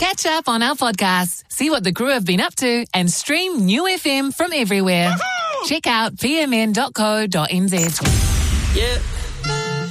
Catch up on our podcasts, see what the crew have been up to, and stream New FM from everywhere. Check out pmn.co.nz. Yeah.